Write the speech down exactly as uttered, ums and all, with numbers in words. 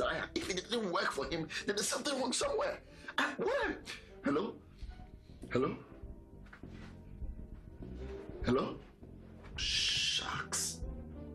that I have. If it didn't work for him, then there's something wrong somewhere. I, where? Hello? Hello? Hello?